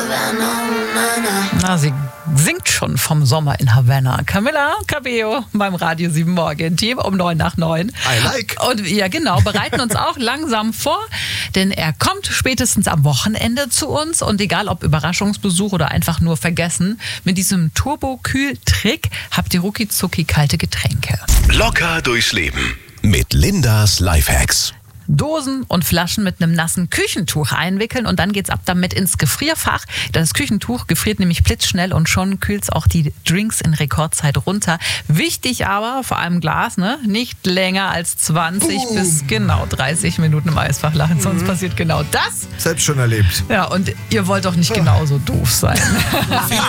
Na, sie singt schon vom Sommer in Havanna. Camila Cabello beim Radio 7 Morgen-Team um 9 nach 9. I like. Und ja, genau, bereiten uns auch langsam vor, denn er kommt spätestens am Wochenende zu uns und egal ob Überraschungsbesuch oder einfach nur vergessen, mit diesem Turbo-Kühl-Trick habt ihr rucki-zucki kalte Getränke. Locker durchs Leben mit Lindas Lifehacks. Dosen und Flaschen mit einem nassen Küchentuch einwickeln und dann geht's ab damit ins Gefrierfach. Das Küchentuch gefriert nämlich blitzschnell und schon kühlt's auch die Drinks in Rekordzeit runter. Wichtig aber, vor allem Glas, nicht länger als 20 bis genau 30 Minuten im Eisfach lassen, sonst passiert genau das. Selbst schon erlebt. Ja, und ihr wollt doch nicht genauso doof sein.